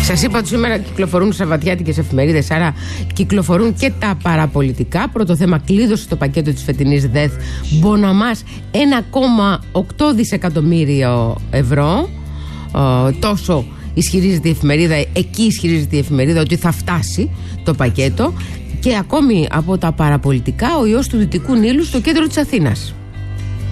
Σας είπα ότι σήμερα κυκλοφορούν σαββατιάτικες εφημερίδες, άρα κυκλοφορούν και τα παραπολιτικά. Πρώτο θέμα, κλείδωσε το πακέτο της φετινής ΔΕΘ Μποναμάς 1,8 δισεκατομμύριο ευρώ. Τόσο ισχυρίζεται η εφημερίδα, εκεί ισχυρίζεται η εφημερίδα ότι θα φτάσει το πακέτο. Και ακόμη από τα παραπολιτικά, ο ιός του Δυτικού Νείλου στο κέντρο της Αθήνας.